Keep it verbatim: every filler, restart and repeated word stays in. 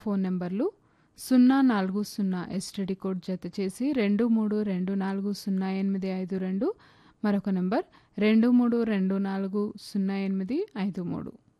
Phone నంబర్లు సున్నా నాలుగు సున్నా ఎస్టీడీ కోడ్ జత చేసి రెండు మూడు రెండు నాలుగు సున్నా ఎనిమిది ఐదు రెండు, మరొక నంబర్ రెండు మూడు రెండు నాలుగు సున్నా ఎనిమిది ఐదు మూడు.